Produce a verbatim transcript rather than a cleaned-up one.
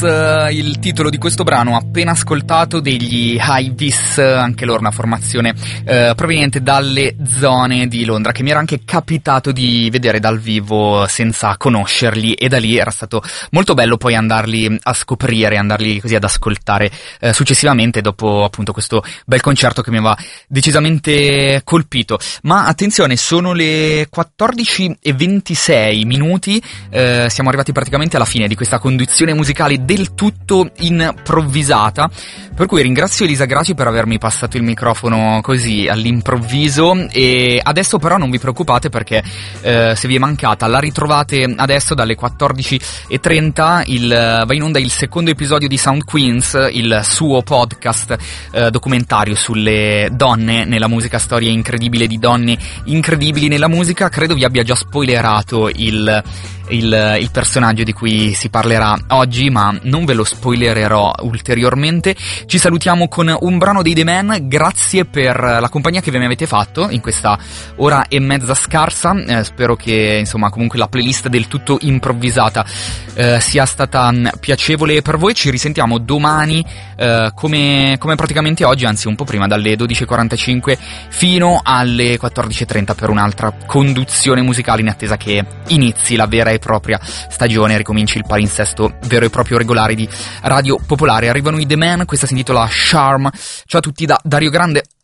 uh, il titolo di questo brano appena ascoltato degli Hivis, anche loro una formazione uh, proveniente dalle zone di Londra, che mi era anche capitato di vedere dal vivo senza conoscerli, e da lì era stato molto bello poi andarli a scoprire, andarli così ad ascoltare uh, successivamente, dopo appunto questo bel concerto che mi aveva decisamente colpito. Ma attenzione, sono le quattordici e ventisei minuti, uh, siamo arrivati praticamente alla fine di questa conduzione musicale del tutto improvvisata, per cui ringrazio Elisa Graci per avermi passato il microfono così all'improvviso. E adesso però non vi preoccupate, perché eh, se vi è mancata la ritrovate adesso dalle quattordici e trenta. Il, va in onda il secondo episodio di Sound Queens, il suo podcast eh, documentario sulle donne nella musica, storia incredibile di donne incredibili nella musica. Credo vi abbia già spoilerato il Il, il personaggio di cui si parlerà oggi, ma non ve lo spoilererò ulteriormente. Ci salutiamo con un brano dei The Man. Grazie per la compagnia che vi avete fatto in questa ora e mezza scarsa. Eh, spero che insomma comunque la playlist del tutto improvvisata eh, sia stata piacevole per voi. Ci risentiamo domani eh, come, come praticamente oggi, anzi un po' prima, dalle dodici e quarantacinque fino alle quattordici e trenta per un'altra conduzione musicale, in attesa che inizi la vera e propria stagione, ricominci il palinsesto vero e proprio regolare di Radio Popolare. Arrivano i The Man, questa si intitola Charm. Ciao a tutti da Dario Grande.